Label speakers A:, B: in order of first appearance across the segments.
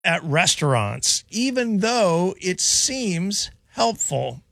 A: at restaurants, even though it seems helpful.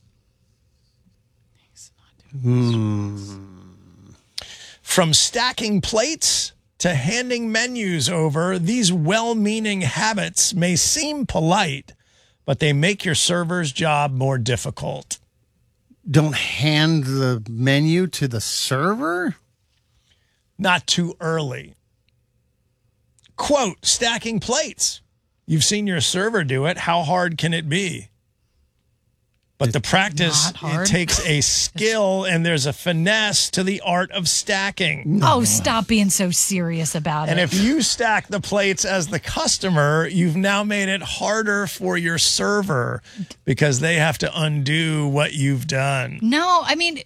A: From stacking plates to handing menus over, these well-meaning habits may seem polite, but they make your server's job more difficult.
B: Don't hand the menu to the server?
A: Not too early. Quote, stacking plates. You've seen your server do it. How hard can it be? But the practice, it takes a skill, and there's a finesse to the art of stacking.
C: Oh, stop being so serious about it.
A: And if you stack the plates as the customer, you've now made it harder for your server because they have to undo what you've done.
C: No, I mean,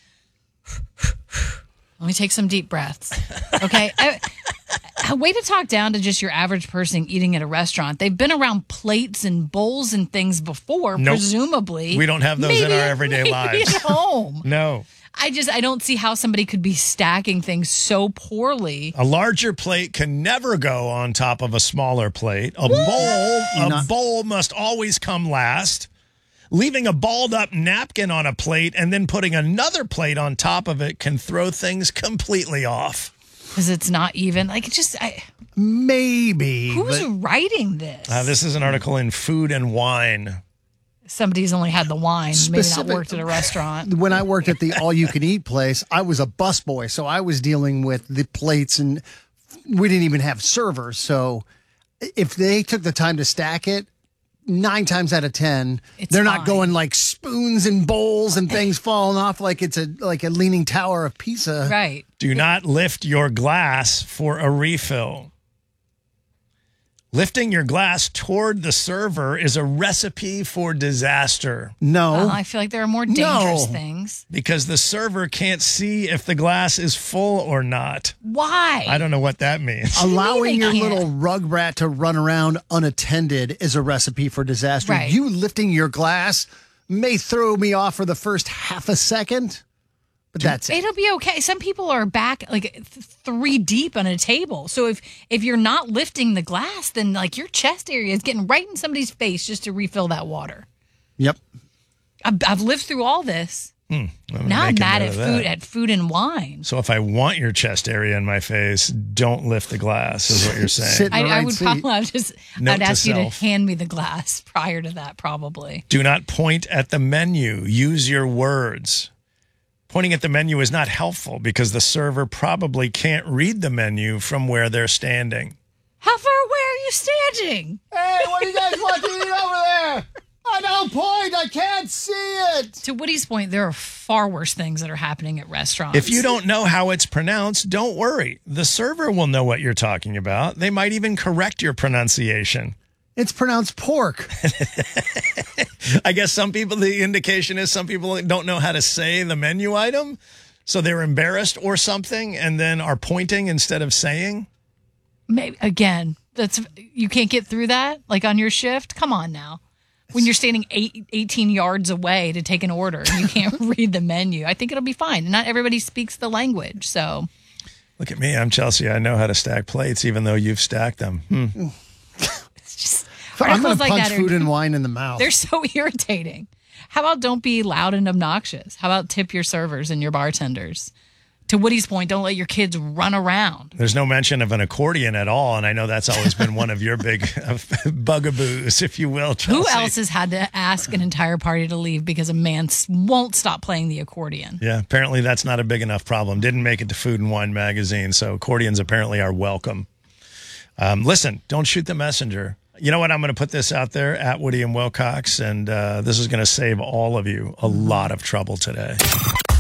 C: let me take some deep breaths. Okay. A way to talk down to just your average person eating at a restaurant. They've been around plates and bowls and things before, presumably.
A: We don't have those in our everyday lives.
C: At home.
A: No.
C: I don't see how somebody could be stacking things so poorly.
A: A larger plate can never go on top of a smaller plate. A bowl must always come last. Leaving a balled up napkin on a plate and then putting another plate on top of it can throw things completely off.
C: Because it's not even
B: maybe.
C: Who's writing this?
A: This is an article in Food and Wine.
C: Somebody's only had the wine, maybe not worked at a restaurant.
B: When I worked at the all-you-can-eat place, I was a busboy, so I was dealing with the plates, and we didn't even have servers. So if they took the time to stack it, 9 times out of 10, they're not going like spoons and bowls and things falling off like it's a leaning tower of Pisa.
C: Right.
A: Do not lift your glass for a refill. Lifting your glass toward the server is a recipe for disaster.
B: No.
C: I feel like there are more dangerous things.
A: Because the server can't see if the glass is full or not.
C: Why?
A: I don't know what that means.
B: Allowing your little rugrat to run around unattended is a recipe for disaster.
C: Right.
B: You lifting your glass may throw me off for the first half a second. But that's it.
C: It'll be okay. Some people are back like 3 deep on a table. So if you're not lifting the glass, then like your chest area is getting right in somebody's face just to refill that water.
B: Yep.
C: I've lived through all this. Now I'm mad at food and wine.
A: So if I want your chest area in my face, don't lift the glass, is what you're saying.
C: I would probably I'd ask you to hand me the glass prior to that, probably.
A: Do not point at the menu. Use your words. Pointing at the menu is not helpful because the server probably can't read the menu from where they're standing.
C: How far away are you standing?
B: Hey, what do you guys want to eat over there? I don't point. I can't see it.
C: To Woody's point, there are far worse things that are happening at restaurants.
A: If you don't know how it's pronounced, don't worry. The server will know what you're talking about. They might even correct your pronunciation.
B: It's pronounced pork.
A: I guess the indication is some people don't know how to say the menu item, so they're embarrassed or something and then are pointing instead of saying.
C: Maybe, again, you can't get through that like on your shift? Come on now. When you're standing 18 yards away to take an order and you can't read the menu, I think it'll be fine. Not everybody speaks the language, so.
A: Look at me. I'm Chelsea. I know how to stack plates even though you've stacked them.
B: I'm going to punch Food and Wine in the mouth.
C: They're so irritating. How about don't be loud and obnoxious? How about tip your servers and your bartenders? To Woody's point, don't let your kids run around.
A: There's no mention of an accordion at all, and I know that's always been one of your big bugaboos, if you will, Chelsea.
C: Who else has had to ask an entire party to leave because a man won't stop playing the accordion?
A: Yeah, apparently that's not a big enough problem. Didn't make it to Food and Wine magazine, so accordions apparently are welcome. Listen, don't shoot the messenger. You know what? I'm going to put this out there at Woody and Wilcox, and this is going to save all of you a lot of trouble today.